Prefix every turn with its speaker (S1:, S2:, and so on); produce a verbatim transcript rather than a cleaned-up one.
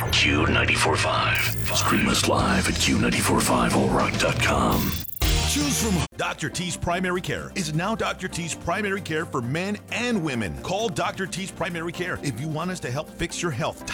S1: Q ninety-four point five. Stream us live at Q ninety-four point five all rock dot com.
S2: Choose from Doctor T's Primary Care is now Doctor T's Primary Care for men and women. Call Doctor T's Primary Care if you want us to help fix your health.